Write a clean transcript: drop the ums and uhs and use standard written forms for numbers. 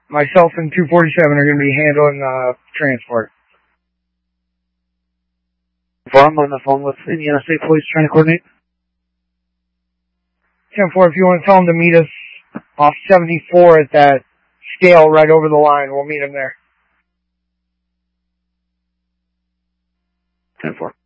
Myself and 247 are going to be handling transport. I'm on the phone with Indiana State Police trying to coordinate. 10-4, if you want to tell them to meet us off 74 at that scale right over the line, we'll meet them there. 10-4.